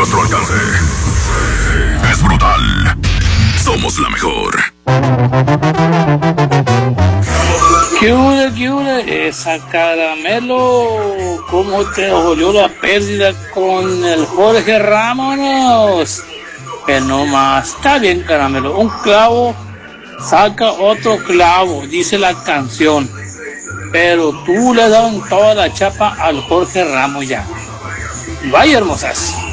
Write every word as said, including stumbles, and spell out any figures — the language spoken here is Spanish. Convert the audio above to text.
nuestro alcance. Es brutal. Somos la mejor. ¿Qué hubo, qué hubo? Esa Caramelo, ¿cómo te dolió la pérdida con el Jorge Ramos? Que no más, está bien, Caramelo, un clavo saca otro clavo, dice la canción, pero tú le has dado en toda la chapa al Jorge Ramos ya. Vaya, hermosas.